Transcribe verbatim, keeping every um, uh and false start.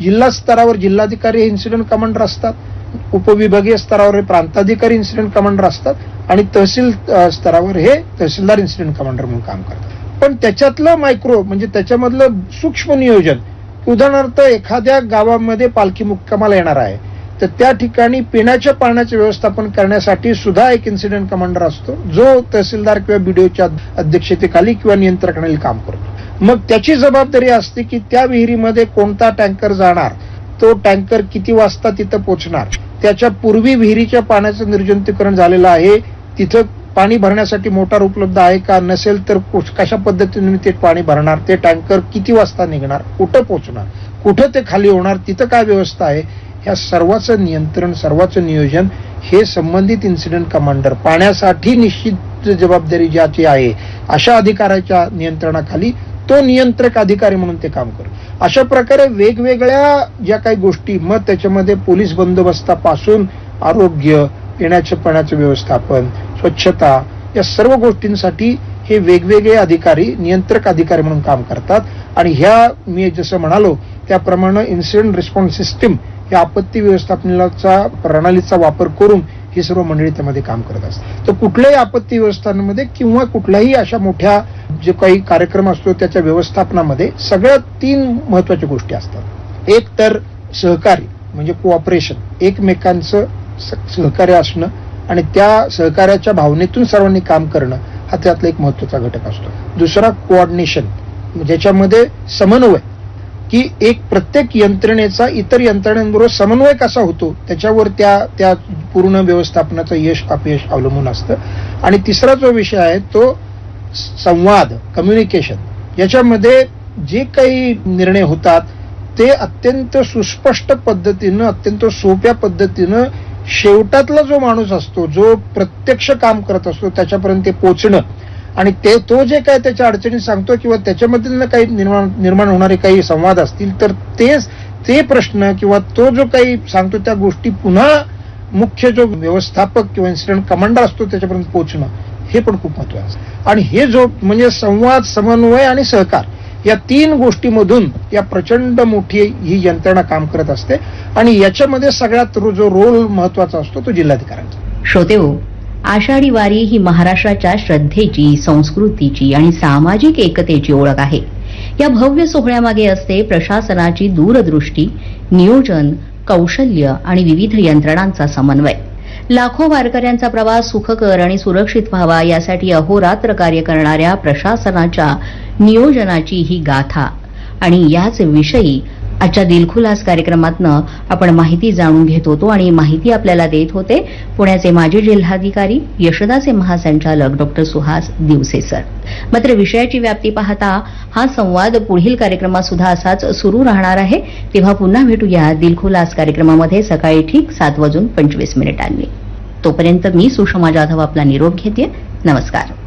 जिल्हा स्तरावर जिल्हाधिकारी हे इन्सिडेंट कमांडर असतात, उपविभागीय स्तरावर हे प्रांताधिकारी इन्सिडेंट कमांडर असतात आणि तहसील स्तरावर हे तहसीलदार इन्सिडेंट कमांडर म्हणून काम करतात. पण त्याच्यातलं मायक्रो म्हणजे त्याच्यामधलं सूक्ष्म नियोजन, उदाहरणार्थ एखाद्या गावामध्ये पालखी मुक्कामाला येणार आहे तर त्या ठिकाणी पिण्याच्या पाण्याचे व्यवस्थापन करण्यासाठी सुद्धा एक इन्सिडेंट कमांडर असतो, जो तहसीलदार किंवा बीडीओच्या अध्यक्षतेखाली किंवा नियंत्रणाखाली काम करतो. मग त्याची जबाबदारी असते की त्या विहिरीमध्ये कोणता टँकर जाणार, तो टँकर किती वाजता तिथं पोहोचणार, त्याच्या पूर्वी विहिरीच्या पाण्याचं निर्जंतुकीकरण झालेलं आहे, तिथं पाणी भरण्यासाठी मोटार उपलब्ध आहे का, नसेल तर कशा पद्धतीने ते पाणी भरणार, ते टँकर किती वाजता निघणार, कुठं पोहोचणार, कुठं ते खाली होणार, तिथं काय व्यवस्था आहे, ह्या सर्वांचं नियंत्रण सर्वांचं नियोजन हे संबंधित इन्सिडेंट कमांडर पाण्यासाठी निश्चित जबाबदारी ज्याची आहे अशा अधिकाऱ्याच्या नियंत्रणाखाली तो नियंत्रक अधिकारी म्हणून ते काम करतो. अशा प्रकारे वेगवेगळ्या ज्या काही गोष्टी, मग त्याच्यामध्ये पोलीस बंदोबस्तापासून आरोग्य, पिण्याच्या पाण्याचं व्यवस्थापन, स्वच्छता, या सर्व गोष्टींसाठी हे वेगवेगळे अधिकारी नियंत्रक अधिकारी म्हणून काम करतात. आणि ह्या मी जसं म्हणालो त्याप्रमाणे इन्सिडेंट रिस्पॉन्स सिस्टीम या आपत्ती व्यवस्थापनाचा प्रणालीचा वापर करून ही सर्व मंडळी त्यामध्ये काम करत असतात. तर कुठल्याही आपत्ती व्यवस्थापनामध्ये किंवा कुठल्याही अशा मोठ्या जे काही कार्यक्रम असतो त्याच्या व्यवस्थापनामध्ये सगळ्या तीन महत्वाच्या गोष्टी असतात. एक तर सहकार्य म्हणजे कोऑपरेशन, एकमेकांचं सहकार्य असणं आणि त्या सहकार्याच्या भावनेतून सर्वांनी काम करणं हा त्यातला एक महत्वाचा घटक असतो. दुसरा कोऑर्डिनेशन, ज्याच्यामध्ये समन्वय, की एक प्रत्येक यंत्रणेचा इतर यंत्रणेबरोबर समन्वय कसा होतो त्याच्यावर त्या त्या पूर्ण व्यवस्थापनाचं यश अपयश अवलंबून असतं. आणि तिसरा जो विषय आहे तो संवाद, कम्युनिकेशन, याच्यामध्ये जे काही निर्णय होतात ते अत्यंत सुस्पष्ट पद्धतीनं, अत्यंत सोप्या पद्धतीनं शेवटातला जो माणूस असतो, जो प्रत्यक्ष काम करत असतो त्याच्यापर्यंत ते पोहोचणं आणि ते तो जे काय त्याच्या अडचणी सांगतो किंवा त्याच्यामधील काही निर्माण निर्माण होणारे काही संवाद असतील तर तेच ते प्रश्न किंवा तो जो काही सांगतो त्या गोष्टी पुन्हा मुख्य जो व्यवस्थापक किंवा इन्सिडेंट कमांडर असतो त्याच्यापर्यंत पोहोचणं हे पण खूप महत्वाचं असतं. आणि हे जो म्हणजे संवाद, समन्वय आणि सहकार या तीन गोष्टीमधून या प्रचंड मोठी ही यंत्रणा काम करत असते आणि याच्यामध्ये सगळ्यात जो रोल महत्वाचा असतो तो जिल्हाधिकाऱ्यांचा. श्रोतेहो, आषाढी वारी ही महाराष्ट्राच्या श्रद्धेची, संस्कृतीची आणि सामाजिक एकतेची ओळख आहे. या भव्य सोहळ्यामागे असते प्रशासनाची दूरदृष्टी, नियोजन, कौशल्य आणि विविध यंत्रणांचा समन्वय. लाखो वारकऱ्यांचा प्रवास सुखकर आणि सुरक्षित व्हावा यासाठी अहोरात्र कार्य करणाऱ्या प्रशासनाच्या नियोजनाची ही गाथा आणि याच विषयी आजच्या दिलखुलास कार्यक्रमातनं आपण माहिती जाणून घेत होतो आणि माहिती आपल्याला देत होते पुण्याचे माजी जिल्हाधिकारी, यशदाचे महासंचालक डॉक्टर सुहास दिवसे सर. मात्र विषयाची व्याप्ती पाहता हा संवाद पुढील कार्यक्रमात सुद्धा असाच सुरू राहणार आहे. तेव्हा पुन्हा भेटूया दिलखुलास कार्यक्रमामध्ये सकाळी ठीक सात वाजून पंचवीस मिनिटांनी. तोपर्यंत मी सुषमा जाधव आपला निरोप घेते. नमस्कार.